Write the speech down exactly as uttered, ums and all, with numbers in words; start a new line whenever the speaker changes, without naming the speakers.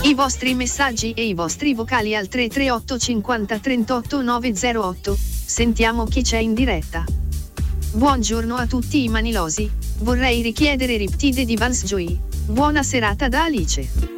I vostri messaggi e i vostri vocali al tre tre otto cinquanta trentotto nove zero otto. Sentiamo chi c'è in diretta. Buongiorno a tutti i manilosi. Vorrei richiedere Riptide di Vance Joy. Buona serata da Alice.